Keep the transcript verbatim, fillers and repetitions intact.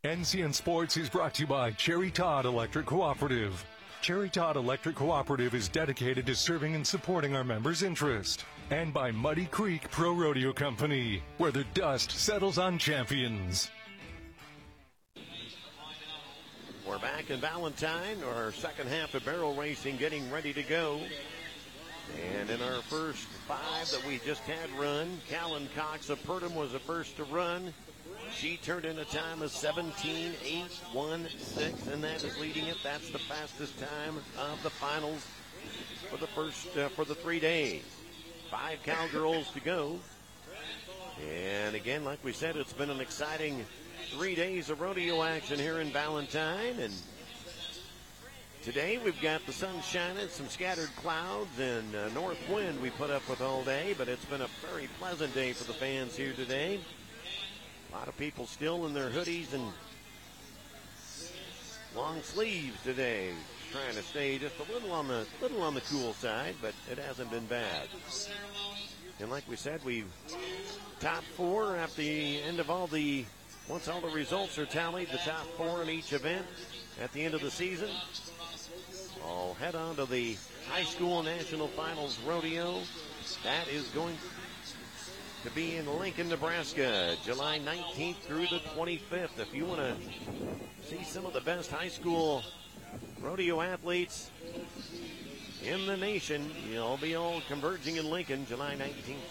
N C N Sports is brought to you by Cherry Todd Electric Cooperative. Cherry Todd Electric Cooperative is dedicated to serving and supporting our members' interest. And by Muddy Creek Pro Rodeo Company, where the dust settles on champions. We're back in Valentine, our second half of barrel racing getting ready to go. And in our first five that we just had run, Callan Cox of Purdom was the first to run. She turned in a time of seventeen eight one six, and that is leading it. That's the fastest time of the finals for the first uh, for the three days. Five cowgirls to go. And again, like we said, it's been an exciting three days of rodeo action here in Valentine. And today we've got the sun shining, some scattered clouds, and uh, north wind we put up with all day. But it's been a very pleasant day for the fans here today. A lot of people still in their hoodies and long sleeves today, trying to stay just a little on the little on the cool side, but it hasn't been bad. And like we said, we've top four at the end of all the once all the results are tallied, the top four in each event at the end of the season. I'll head on to the high school national finals rodeo. That is going to be in Lincoln, Nebraska, July nineteenth through the twenty-fifth. If you want to see some of the best high school rodeo athletes in the nation, you'll be all converging in Lincoln, July nineteenth